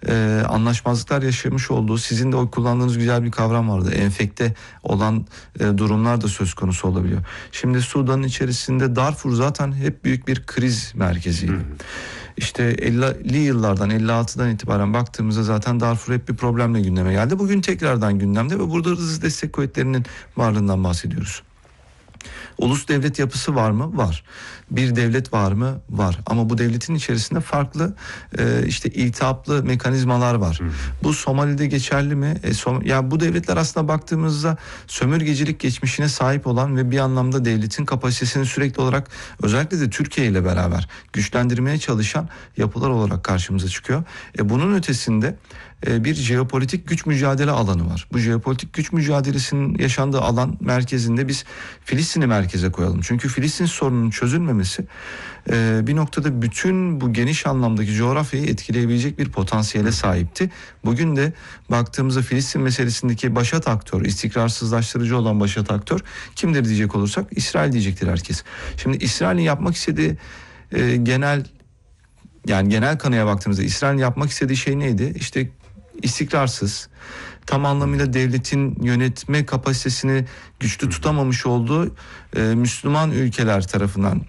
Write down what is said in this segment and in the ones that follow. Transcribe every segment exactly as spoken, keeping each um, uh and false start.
e, anlaşmazlıklar yaşamış olduğu, sizin de o kullandığınız güzel bir kavram vardı. Enfekte olan e, durumlar da söz konusu olabiliyor. Şimdi Sudan'ın içerisinde Darfur zaten hep büyük bir kriz merkeziydi. Hı. İşte elli'li yıllardan, elli altıdan itibaren baktığımızda zaten Darfur hep bir problemle gündeme geldi. Bugün tekrardan gündemde ve burada hızlı destek kuvvetlerinin varlığından bahsediyoruz. Ulus devlet yapısı var mı? Var. Bir devlet var mı? Var. Ama bu devletin içerisinde farklı e, işte iltihaplı mekanizmalar var. Hı. Bu Somali'de geçerli mi? E, Som- ya bu devletler aslında baktığımızda sömürgecilik geçmişine sahip olan ve bir anlamda devletin kapasitesini sürekli olarak özellikle de Türkiye ile beraber güçlendirmeye çalışan yapılar olarak karşımıza çıkıyor. E, bunun ötesinde bir jeopolitik güç mücadele alanı var. Bu jeopolitik güç mücadelesinin yaşandığı alan merkezinde biz Filistin'i merkeze koyalım. Çünkü Filistin sorununun çözülmemesi bir noktada bütün bu geniş anlamdaki coğrafyayı etkileyebilecek bir potansiyele sahipti. Bugün de baktığımızda Filistin meselesindeki başat aktör, istikrarsızlaştırıcı olan başat aktör kimdir diyecek olursak İsrail diyecektir herkes. Şimdi İsrail'in yapmak istediği e, genel yani genel kanıya baktığımızda İsrail'in yapmak istediği şey neydi? İşte istikrarsız, tam anlamıyla devletin yönetme kapasitesini güçlü tutamamış olduğu e, Müslüman ülkeler tarafından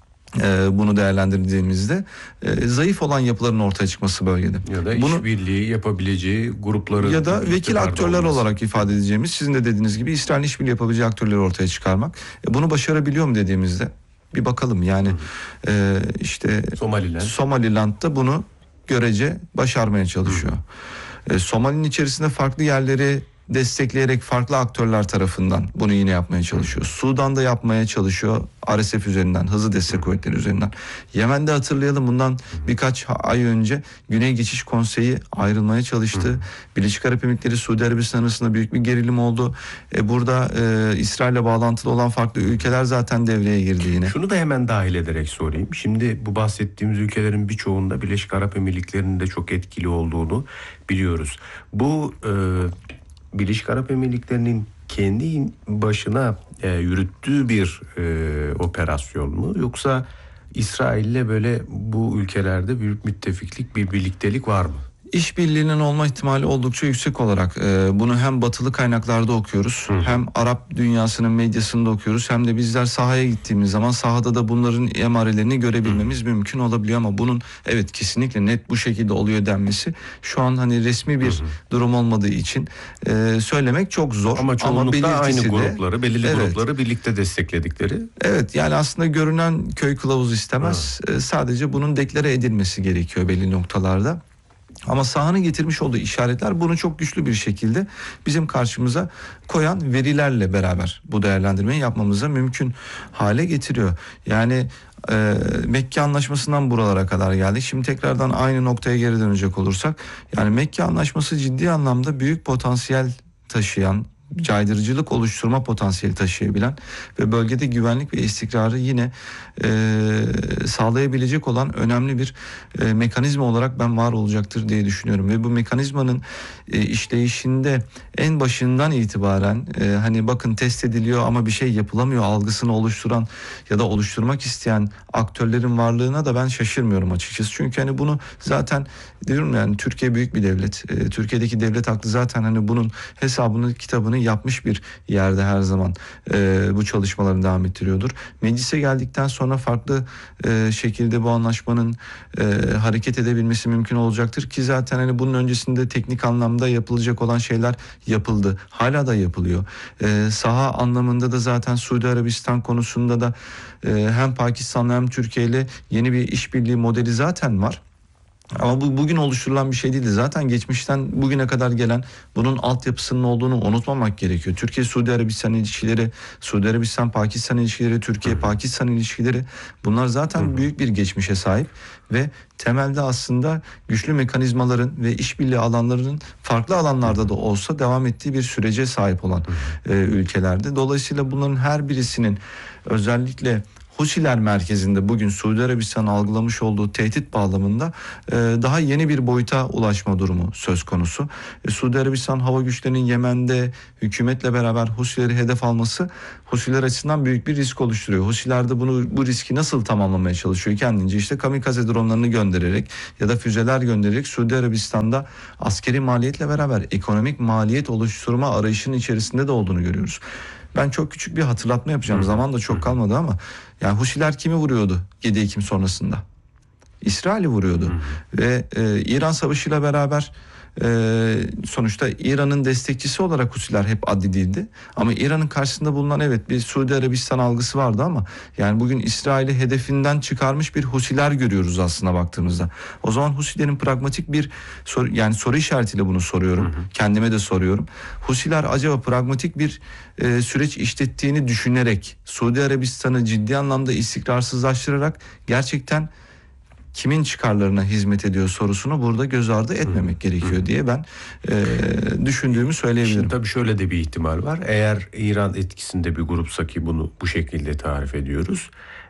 e, bunu değerlendirdiğimizde e, zayıf olan yapıların ortaya çıkması bölgede. Ya da bunu, işbirliği yapabileceği grupları ya da vekil aktörler olması olarak ifade edeceğimiz, sizin de dediğiniz gibi İsrail'in işbirliği yapabileceği aktörleri ortaya çıkarmak. E, bunu başarabiliyor mu dediğimizde bir bakalım yani e, işte Somaliland. Somaliland'da bunu görece başarmaya çalışıyor. E, Somali'nin içerisinde farklı yerleri destekleyerek farklı aktörler tarafından bunu yine yapmaya çalışıyor. Sudan'da yapmaya çalışıyor. R S F üzerinden, hızlı destek kuvvetleri üzerinden. Yemen'de hatırlayalım, bundan birkaç ay önce Güney Geçiş Konseyi ayrılmaya çalıştı. Birleşik Arap Emirlikleri, Suudi Arabistan arasında büyük bir gerilim oldu. E burada e, İsrail'le bağlantılı olan farklı ülkeler zaten devreye girdi yine. Şunu da hemen dahil ederek sorayım. Şimdi bu bahsettiğimiz ülkelerin birçoğunda Birleşik Arap Emirlikleri'nin de çok etkili olduğunu biliyoruz. Bu e, Birleşik Arap Emirlikleri'nin kendi başına e, yürüttüğü bir e, operasyon mu? Yoksa İsrail'le böyle bu ülkelerde büyük müttefiklik, bir birliktelik var mı? İşbirliğinin olma ihtimali oldukça yüksek olarak e, bunu hem batılı kaynaklarda okuyoruz, hı. hem Arap dünyasının medyasında okuyoruz, hem de bizler sahaya gittiğimiz zaman sahada da bunların emarelerini görebilmemiz hı. mümkün olabiliyor. Ama bunun evet kesinlikle net bu şekilde oluyor denmesi şu an hani resmi bir hı hı. durum olmadığı için e, söylemek çok zor. Ama çoğunlukla Ama aynı de, grupları, belirli evet. grupları birlikte destekledikleri. Evet, yani aslında görünen köy kılavuz istemez. E, sadece bunun deklare edilmesi gerekiyor belli noktalarda. Ama sahanın getirmiş olduğu işaretler bunu çok güçlü bir şekilde bizim karşımıza koyan verilerle beraber bu değerlendirmeyi yapmamıza mümkün hale getiriyor. Yani e, Mekke Anlaşması'ndan buralara kadar geldik. Şimdi tekrardan aynı noktaya geri dönecek olursak, yani Mekke Anlaşması ciddi anlamda büyük potansiyel taşıyan, caydırıcılık oluşturma potansiyeli taşıyabilen ve bölgede güvenlik ve istikrarı yine e, sağlayabilecek olan önemli bir e, mekanizma olarak ben var olacaktır diye düşünüyorum. Ve bu mekanizmanın e, işleyişinde en başından itibaren e, hani bakın test ediliyor ama bir şey yapılamıyor algısını oluşturan ya da oluşturmak isteyen aktörlerin varlığına da ben şaşırmıyorum açıkçası. Çünkü hani bunu zaten diyorum, yani Türkiye büyük bir devlet. E, Türkiye'deki devlet aklı zaten hani bunun hesabını, kitabını yapmış bir yerde her zaman e, bu çalışmalarını devam ettiriyordur. Meclise geldikten sonra farklı e, şekilde bu anlaşmanın e, hareket edebilmesi mümkün olacaktır ki zaten hani bunun öncesinde teknik anlamda yapılacak olan şeyler yapıldı. Hala da yapılıyor. E, saha anlamında da zaten Suudi Arabistan konusunda da e, hem Pakistan'la hem Türkiye ile yeni bir işbirliği modeli zaten var. Ama bu bugün oluşturulan bir şey değildi. Zaten geçmişten bugüne kadar gelen bunun altyapısının olduğunu unutmamak gerekiyor. Türkiye-Suudi Arabistan ilişkileri, Suudi Arabistan-Pakistan ilişkileri, Türkiye-Pakistan ilişkileri, bunlar zaten büyük bir geçmişe sahip ve temelde aslında güçlü mekanizmaların ve işbirliği alanlarının farklı alanlarda da olsa devam ettiği bir sürece sahip olan e, ülkelerde. Dolayısıyla bunların her birisinin özellikle Husiler merkezinde bugün Suudi Arabistan'ın algılamış olduğu tehdit bağlamında e, daha yeni bir boyuta ulaşma durumu söz konusu. E, Suudi Arabistan hava güçlerinin Yemen'de hükümetle beraber Husileri hedef alması Husiler açısından büyük bir risk oluşturuyor. Husiler de bunu, bu riski nasıl tamamlamaya çalışıyor? Kendince işte kamikaze dronlarını göndererek ya da füzeler göndererek Suudi Arabistan'da askeri maliyetle beraber ekonomik maliyet oluşturma arayışının içerisinde de olduğunu görüyoruz. Ben çok küçük bir hatırlatma yapacağım. Hı. Zaman da çok kalmadı ama yani Husiler kimi vuruyordu yedi Ekim sonrasında? İsrail'i vuruyordu. Hı. Ve e, İran Savaşı'yla beraber e, sonuçta İran'ın destekçisi olarak Husiler hep addedildi. Ama İran'ın karşısında bulunan evet bir Suudi Arabistan algısı vardı ama yani bugün İsrail'i hedefinden çıkarmış bir Husiler görüyoruz aslında baktığımızda. O zaman Husilerin pragmatik bir soru, yani soru işaretiyle bunu soruyorum. Hı hı. Kendime de soruyorum. Husiler acaba pragmatik bir e, süreç işlettiğini düşünerek Suudi Arabistan'ı ciddi anlamda istikrarsızlaştırarak gerçekten kimin çıkarlarına hizmet ediyor sorusunu burada göz ardı etmemek hı. gerekiyor hı. diye ben e, düşündüğümü söyleyebilirim. Şimdi tabii şöyle de bir ihtimal var. Eğer İran etkisinde bir grupsa ki bunu bu şekilde tarif ediyoruz.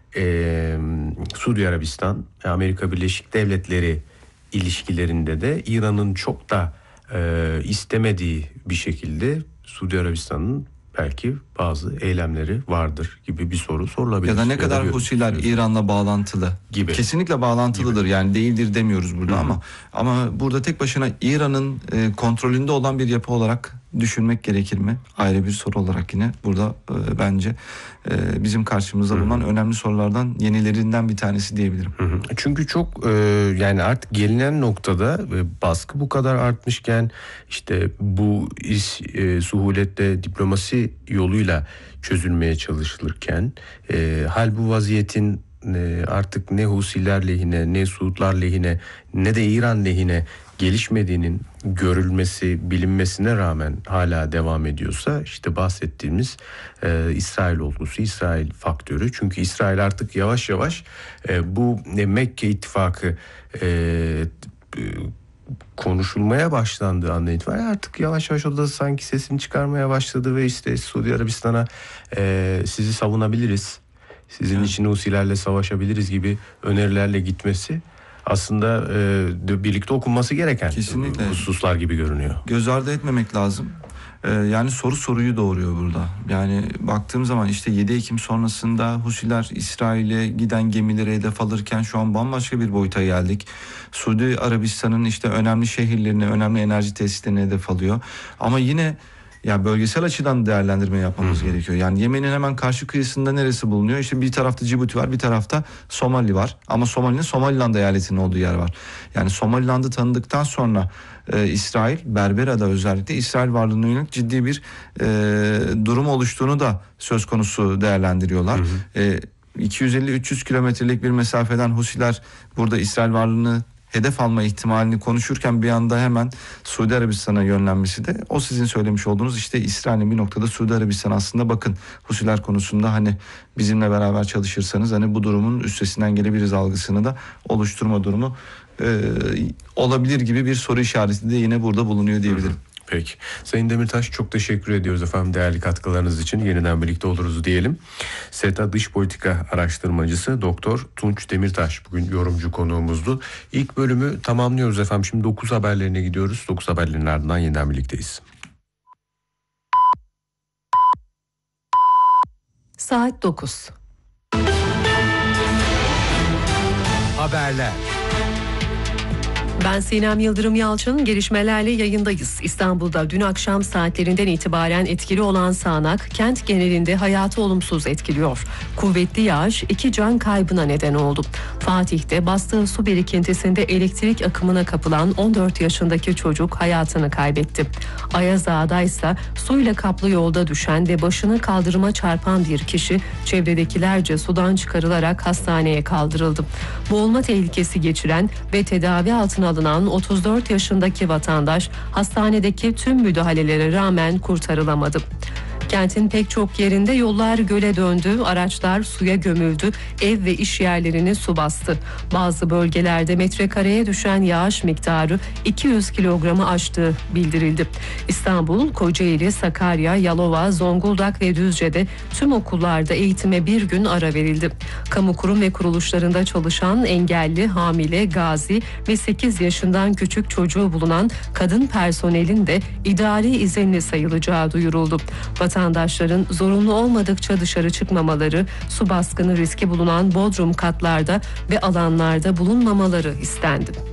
E, Suudi Arabistan, Amerika Birleşik Devletleri ilişkilerinde de İran'ın çok da e, istemediği bir şekilde Suudi Arabistan'ın belki bazı eylemleri vardır gibi bir soru sorulabilir. Ya da ne ya kadar Husiler İran'la bağlantılı gibi. Kesinlikle bağlantılıdır gibi. Yani değildir demiyoruz burada. Hı-hı. ama ama burada tek başına İran'ın e, kontrolünde olan bir yapı olarak düşünmek gerekir mi? Ayrı bir soru olarak yine burada e, bence e, bizim karşımızda bulunan Hı-hı. önemli sorulardan yenilerinden bir tanesi diyebilirim. Hı-hı. Çünkü çok e, yani artık gelinen noktada e, baskı bu kadar artmışken işte bu iş e, suhuletle diplomasi yoluyla çözülmeye çalışılırken e, hal bu vaziyetin e, artık ne Husiler lehine ne Suudlar lehine ne de İran lehine gelişmediğinin görülmesi, bilinmesine rağmen hala devam ediyorsa işte bahsettiğimiz e, İsrail olgusu, İsrail faktörü. Çünkü İsrail artık yavaş yavaş e, bu e, Mekke ittifakı e, e, konuşulmaya başlandığı andan itibaren artık yavaş yavaş o da sanki sesini çıkarmaya başladı ve işte Suudi Arabistan'a e, sizi savunabiliriz, sizin evet. için Husilerle savaşabiliriz gibi önerilerle gitmesi aslında e, birlikte okunması gereken Kesinlikle. hususlar gibi görünüyor. Göz ardı etmemek lazım. Ee, yani soru soruyu doğuruyor burada. Yani baktığım zaman işte yedi Ekim sonrasında Husiler İsrail'e giden gemileri hedef alırken şu an bambaşka bir boyuta geldik. Suudi Arabistan'ın işte önemli şehirlerini, önemli enerji tesislerini hedef alıyor. Ama yine ya bölgesel açıdan değerlendirme yapmamız Hı. gerekiyor. Yani Yemen'in hemen karşı kıyısında neresi bulunuyor? İşte bir tarafta Cibuti var, bir tarafta Somali var. Ama Somali'nin Somaliland eyaletinin olduğu yer var. Yani Somaliland'ı tanıdıktan sonra e, İsrail, Berbera'da özellikle İsrail varlığına yönelik ciddi bir e, durum oluştuğunu da söz konusu değerlendiriyorlar. Hı hı. E, iki yüz elli üç yüz kilometrelik bir mesafeden Husiler burada İsrail varlığını hedef alma ihtimalini konuşurken bir anda hemen Suudi Arabistan'a yönlenmesi de o sizin söylemiş olduğunuz işte İsrail'in bir noktada Suudi Arabistan aslında bakın Husiler konusunda hani bizimle beraber çalışırsanız hani bu durumun üstesinden gelebiliriz algısını da oluşturma durumu e, olabilir gibi bir soru işareti de yine burada bulunuyor diyebilirim. Peki. Sayın Demirtaş çok teşekkür ediyoruz efendim değerli katkılarınız için. Yeniden birlikte oluruz diyelim. SETA Dış Politika Araştırmacısı Doktor Tunç Demirtaş bugün yorumcu konuğumuzdu. İlk bölümü tamamlıyoruz efendim. Şimdi dokuz haberlerine gidiyoruz. dokuz haberlerin ardından yeniden birlikteyiz. Saat dokuz. Haberler. Ben Sinem Yıldırım Yalçın, gelişmelerle yayındayız. İstanbul'da dün akşam saatlerinden itibaren etkili olan sağanak kent genelinde hayatı olumsuz etkiliyor. Kuvvetli yağış iki can kaybına neden oldu. Fatih'te bastığı su birikintisinde elektrik akımına kapılan on dört yaşındaki çocuk hayatını kaybetti. Ayazağa'da ise suyla kaplı yolda düşen ve başını kaldırıma çarpan bir kişi çevredekilerce sudan çıkarılarak hastaneye kaldırıldı. Boğulma tehlikesi geçiren ve tedavi altına alınan otuz dört yaşındaki vatandaş hastanedeki tüm müdahalelere rağmen kurtarılamadı. Kentin pek çok yerinde yollar göle döndü, araçlar suya gömüldü, ev ve iş yerlerini su bastı. Bazı bölgelerde metrekareye düşen yağış miktarı iki yüz kilogramı aştığı bildirildi. İstanbul, Kocaeli, Sakarya, Yalova, Zonguldak ve Düzce'de tüm okullarda eğitime bir gün ara verildi. Kamu kurum ve kuruluşlarında çalışan engelli, hamile, gazi ve sekiz yaşından küçük çocuğu bulunan kadın personelin de idari izinli sayılacağı duyuruldu. Vatandaşların zorunlu olmadıkça dışarı çıkmamaları, su baskını riski bulunan bodrum katlarda ve alanlarda bulunmamaları istendi.